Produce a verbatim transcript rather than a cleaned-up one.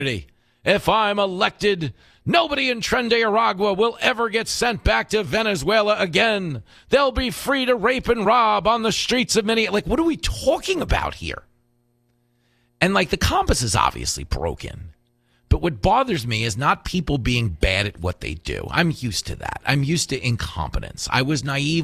If I'm elected, nobody in Tren de Aragua will ever get sent back to Venezuela again. They'll be free to rape and rob on the streets of Minneapolis. Like, what are we talking about here? And, like, the compass is obviously broken. But what bothers me is not people being bad at what they do. I'm used to that. I'm used to incompetence. I was naive